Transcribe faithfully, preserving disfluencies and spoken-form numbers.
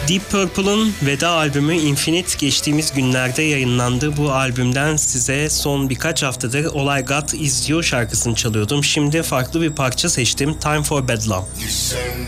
Deep Purple'ın veda albümü Infinite geçtiğimiz günlerde yayınlandı. Bu albümden size son birkaç haftadır All I Got Is You şarkısını çalıyordum. Şimdi farklı bir parça seçtim. Time for Bedlam.